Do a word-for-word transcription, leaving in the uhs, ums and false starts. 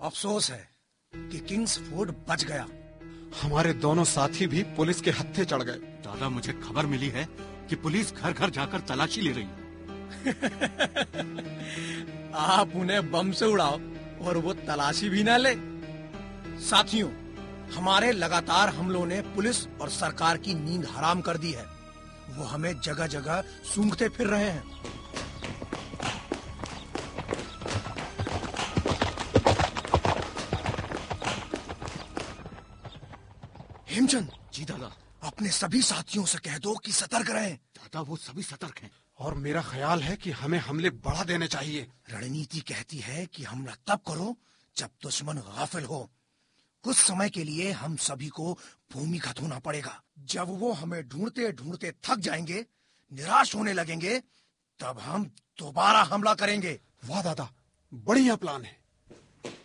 अफसोस है कि किंग्सफोर्ड बच गया। हमारे दोनों साथी भी पुलिस के हत्थे चढ़ गए। दादा, मुझे खबर मिली है कि पुलिस घर घर जाकर तलाशी ले रही है। आप उन्हें बम से उड़ाओ और वो तलाशी भी ना ले। साथियों, हमारे लगातार हमलों ने पुलिस और सरकार की नींद हराम कर दी है। वो हमें जगह जगह सूंघते फिर रहे हैं। हेमचंद जी दादा। अपने सभी साथियों से कह दो कि सतर्क रहें। दादा, वो सभी सतर्क हैं। और मेरा ख्याल है कि हमें हमले बढ़ा देने चाहिए। रणनीति कहती है कि हमला तब करो जब दुश्मन गाफिल हो। कुछ समय के लिए हम सभी को भूमिगत होना पड़ेगा। जब वो हमें ढूंढते ढूंढते थक जाएंगे, निराश होने लगेंगे, तब हम दोबारा हमला करेंगे। वाह दादा, बढ़िया प्लान है।